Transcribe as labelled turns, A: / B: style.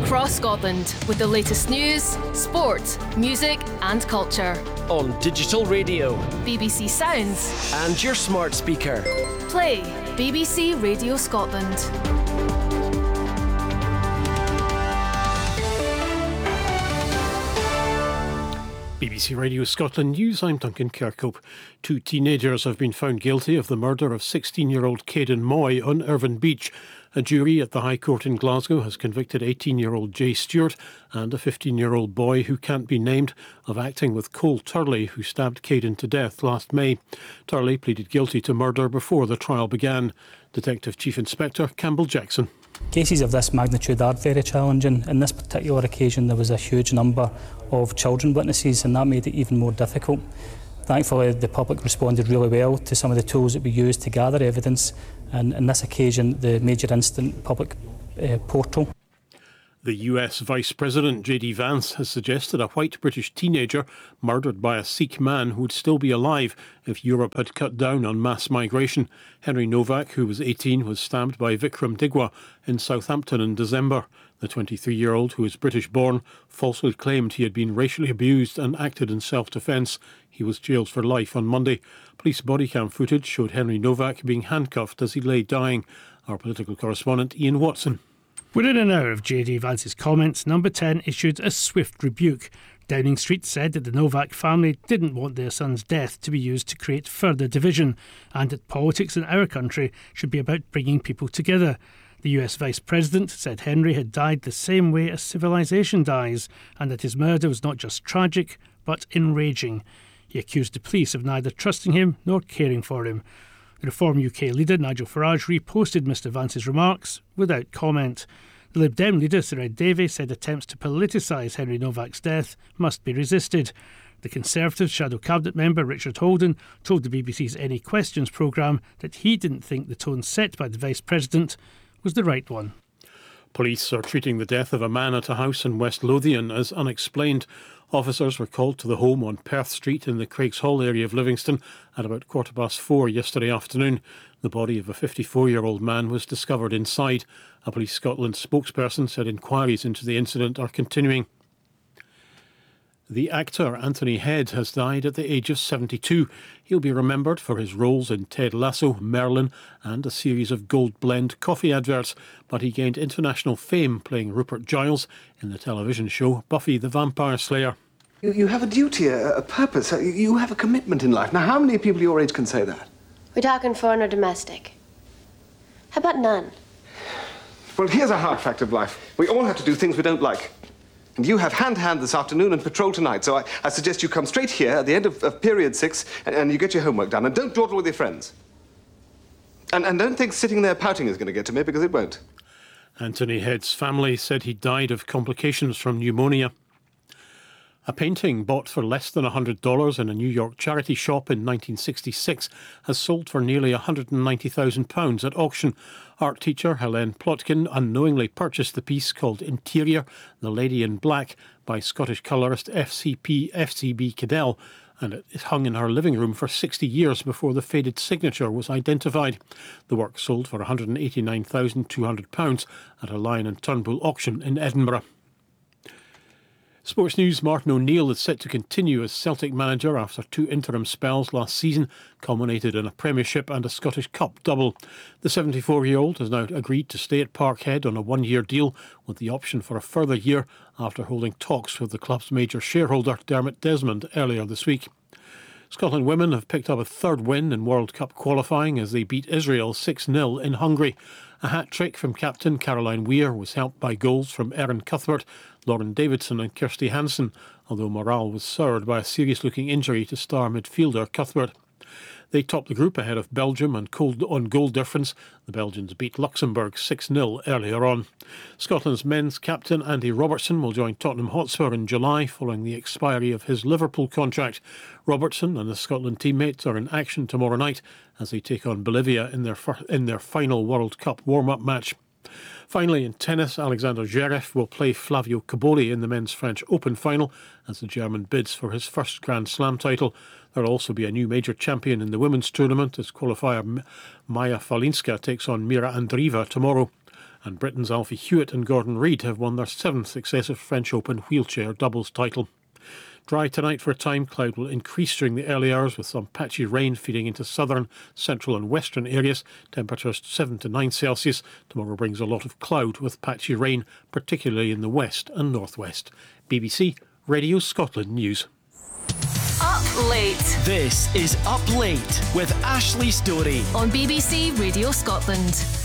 A: across Scotland with the latest news, sport, music and culture.
B: On digital radio,
A: BBC Sounds
B: and your smart speaker.
A: Play BBC Radio Scotland.
C: BBC Radio Scotland News, I'm Duncan Kirkhope. Two teenagers have been found guilty of the murder of 16-year-old Caden Moy on Irvine Beach. A jury at the High Court in Glasgow has convicted 18-year-old Jay Stewart and a 15-year-old boy who can't be named of acting with Cole Turley, who stabbed Caden to death last May. Turley pleaded guilty to murder before the trial began. Detective Chief Inspector Campbell Jackson.
D: Cases of this magnitude are very challenging. In this particular occasion there was a huge number of children witnesses and that made it even more difficult. Thankfully the public responded really well to some of the tools that we used to gather evidence, and in this occasion the Major Incident Public Portal.
C: The US Vice President JD Vance has suggested a white British teenager murdered by a Sikh man would still be alive if Europe had cut down on mass migration. Henry Novak, who was 18, was stabbed by Vikram Digwa in Southampton in December. The 23-year-old, who is British-born, falsely claimed he had been racially abused and acted in self-defence. He was jailed for life on Monday. Police bodycam footage showed Henry Novak being handcuffed as he lay dying. Our political correspondent Ian Watson.
E: Within an hour of JD Vance's comments, Number 10 issued a swift rebuke. Downing Street said that the Novak family didn't want their son's death to be used to create further division, and that politics in our country should be about bringing people together. The US Vice President said Henry had died the same way a civilization dies, and that his murder was not just tragic, but enraging. He accused the police of neither trusting him nor caring for him. The Reform UK leader Nigel Farage reposted Mr Vance's remarks without comment. The Lib Dem leader Sir Ed Davey said attempts to politicise Henry Novak's death must be resisted. The Conservative Shadow Cabinet member Richard Holden told the BBC's Any Questions programme that he didn't think the tone set by the Vice President was the right one.
C: Police are treating the death of a man at a house in West Lothian as unexplained. Officers were called to the home on Perth Street in the Craigshall area of Livingston at about 4:15 yesterday afternoon. The body of a 54-year-old man was discovered inside. A Police Scotland spokesperson said inquiries into the incident are continuing. The actor Anthony Head has died at the age of 72. He'll be remembered for his roles in Ted Lasso, Merlin and a series of Gold Blend coffee adverts, but he gained international fame playing Rupert Giles in the television show Buffy the Vampire Slayer.
F: You have a duty, a purpose, you have a commitment in life. Now, how many people your age can say that?
G: We're talking foreign or domestic? How about none?
F: Well, here's a hard fact of life. We all have to do things we don't like. And you have hand-to-hand this afternoon and patrol tonight, so I suggest you come straight here at the end of period 6 and you get your homework done. And don't dawdle with your friends. And don't think sitting there pouting is going to get to me, because it won't.
C: Anthony Head's family said he died of complications from pneumonia. A painting bought for less than $100 in a New York charity shop in 1966 has sold for nearly £190,000 at auction. Art teacher Helene Plotkin unknowingly purchased the piece called Interior, The Lady in Black, by Scottish colourist FCB Cadell, and it hung in her living room for 60 years before the faded signature was identified. The work sold for £189,200 at a Lion and Turnbull auction in Edinburgh. Sports news, Martin O'Neill is set to continue as Celtic manager after 2 interim spells last season, culminated in a Premiership and a Scottish Cup double. The 74-year-old has now agreed to stay at Parkhead on a 1-year deal with the option for a further year after holding talks with the club's major shareholder Dermot Desmond earlier this week. Scotland women have picked up a 3rd win in World Cup qualifying as they beat Israel 6-0 in Hungary. A hat-trick from captain Caroline Weir was helped by goals from Erin Cuthbert, Lauren Davidson and Kirsty Hansen, although morale was soured by a serious-looking injury to star midfielder Cuthbert. They topped the group ahead of Belgium and on goal difference. The Belgians beat Luxembourg 6-0 earlier on. Scotland's men's captain Andy Robertson will join Tottenham Hotspur in July following the expiry of his Liverpool contract. Robertson and his Scotland teammates are in action tomorrow night as they take on Bolivia in their final World Cup warm-up match. Finally, in tennis, Alexander Zverev will play Flavio Cobolli in the Men's French Open final as the German bids for his first Grand Slam title. There will also be a new major champion in the women's tournament as qualifier Maja Falinska takes on Mira Andreeva tomorrow. And Britain's Alfie Hewitt and Gordon Reid have won their 7th successive French Open wheelchair doubles title. Dry tonight for a time. Cloud will increase during the early hours with some patchy rain feeding into southern, central and western areas. Temperatures 7 to 9 Celsius. Tomorrow brings a lot of cloud with patchy rain, particularly in the west and northwest. BBC Radio Scotland News.
A: Up late
B: This is Up Late with Ashley Storey
A: on BBC Radio Scotland.